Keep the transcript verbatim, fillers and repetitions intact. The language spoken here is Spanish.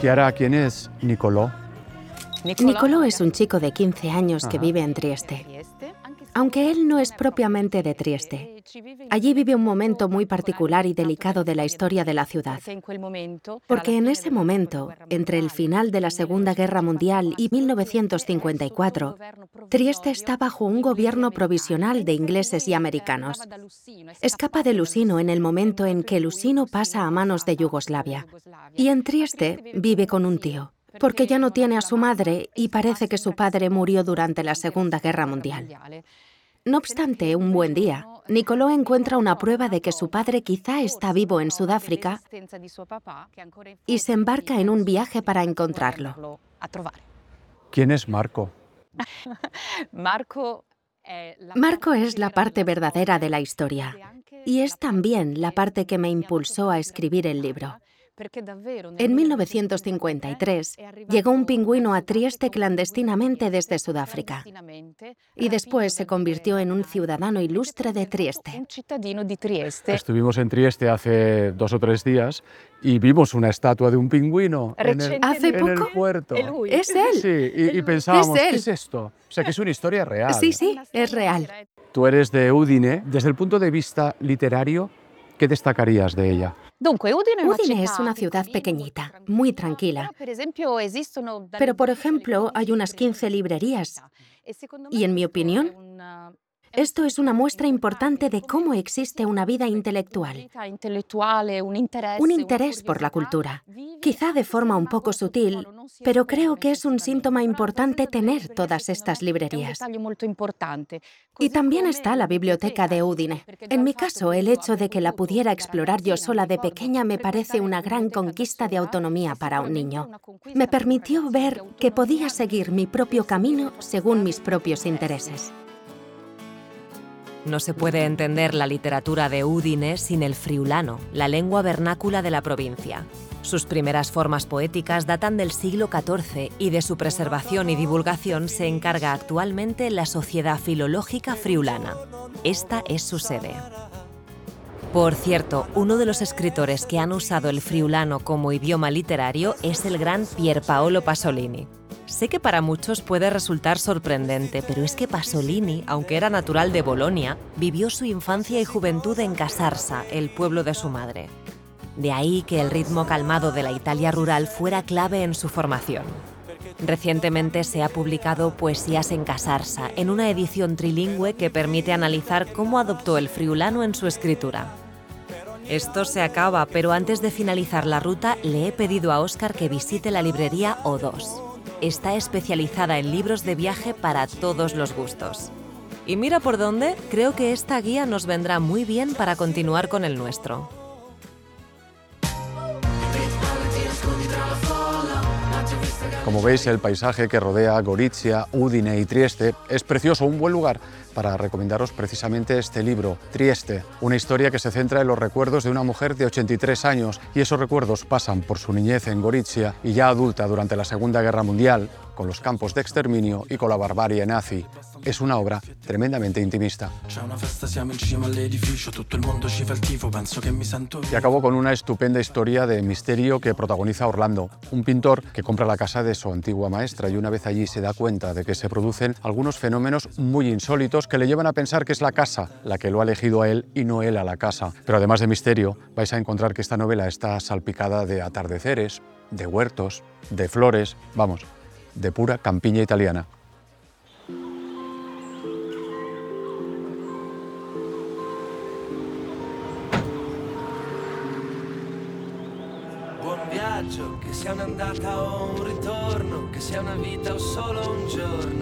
Chiara, ¿quién es Nicolò? Nicolò es un chico de quince años que Ajá. vive en Trieste. Aunque él no es propiamente de Trieste. Allí vive un momento muy particular y delicado de la historia de la ciudad. Porque en ese momento, entre el final de la Segunda Guerra Mundial y mil novecientos cincuenta y cuatro, Trieste está bajo un gobierno provisional de ingleses y americanos. Escapa de Lusino en el momento en que Lusino pasa a manos de Yugoslavia. Y en Trieste vive con un tío, porque ya no tiene a su madre y parece que su padre murió durante la Segunda Guerra Mundial. No obstante, un buen día, Nicolò encuentra una prueba de que su padre quizá está vivo en Sudáfrica y se embarca en un viaje para encontrarlo. ¿Quién es Marco? Marco es la parte verdadera de la historia y es también la parte que me impulsó a escribir el libro. En mil novecientos cincuenta y tres llegó un pingüino a Trieste clandestinamente desde Sudáfrica y después se convirtió en un ciudadano ilustre de Trieste. Estuvimos en Trieste hace dos o tres días y vimos una estatua de un pingüino en el, ¿Hace en el poco? puerto. ¿Es él? Sí, y, y pensábamos, Es él. ¿qué es esto? O sea, que es una historia real. Sí, sí, es real. Tú eres de Udine. Desde el punto de vista literario, ¿qué destacarías de ella? Udine es una ciudad pequeñita, muy tranquila. Pero, por ejemplo, hay unas quince librerías. Y, en mi opinión, esto es una muestra importante de cómo existe una vida intelectual, un interés por la cultura. Quizá de forma un poco sutil, pero creo que es un síntoma importante tener todas estas librerías. Y también está la biblioteca de Udine. En mi caso, el hecho de que la pudiera explorar yo sola de pequeña me parece una gran conquista de autonomía para un niño. Me permitió ver que podía seguir mi propio camino según mis propios intereses. No se puede entender la literatura de Udine sin el friulano, la lengua vernácula de la provincia. Sus primeras formas poéticas datan del siglo catorce y de su preservación y divulgación se encarga actualmente la Sociedad Filológica Friulana. Esta es su sede. Por cierto, uno de los escritores que han usado el friulano como idioma literario es el gran Pier Paolo Pasolini. Sé que para muchos puede resultar sorprendente, pero es que Pasolini, aunque era natural de Bolonia, vivió su infancia y juventud en Casarsa, el pueblo de su madre. De ahí que el ritmo calmado de la Italia rural fuera clave en su formación. Recientemente se ha publicado Poesías en Casarsa, en una edición trilingüe que permite analizar cómo adoptó el friulano en su escritura. Esto se acaba, pero antes de finalizar la ruta le he pedido a Óscar que visite la librería O dos. Está especializada en libros de viaje para todos los gustos. Y mira por dónde, creo que esta guía nos vendrá muy bien para continuar con el nuestro. Como veis, el paisaje que rodea Gorizia, Udine y Trieste es precioso, un buen lugar para recomendaros precisamente este libro, Trieste, una historia que se centra en los recuerdos de una mujer de ochenta y tres años y esos recuerdos pasan por su niñez en Gorizia y ya adulta durante la Segunda Guerra Mundial, con los campos de exterminio y con la barbarie nazi. Es una obra tremendamente intimista. Y acabó con una estupenda historia de misterio que protagoniza Orlando, un pintor que compra la casa de su antigua maestra y una vez allí se da cuenta de que se producen algunos fenómenos muy insólitos que le llevan a pensar que es la casa la que lo ha elegido a él y no él a la casa. Pero además de misterio, vais a encontrar que esta novela está salpicada de atardeceres, de huertos, de flores, vamos, de pura campiña italiana. Buon viaggio, che sia un'andata o un ritorno, che sia una vita o solo un giorno.